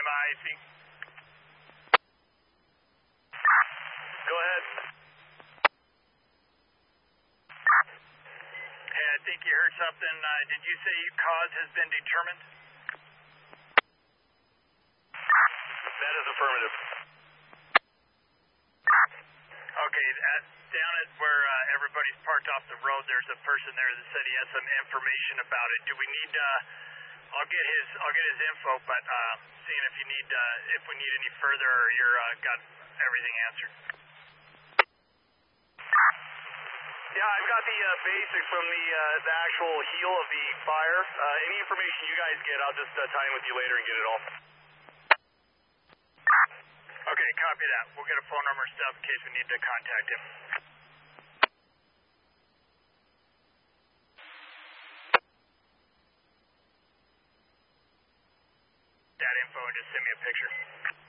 by AC. Go ahead. Hey, I think you heard something. Did you say cause has been determined? That is affirmative. Okay, down at where everybody's parked off the road, there's a person there that said he has some information about it. Do we need? I'll get his info, but seeing if you need, if we need any further, or you're got everything answered. Yeah, I've got the basics from the actual heel of the fire. Any information you guys get, I'll just tie in with you later and get it all. Okay, copy that. We'll get a phone number and stuff in case we need to contact him. That info and just send me a picture.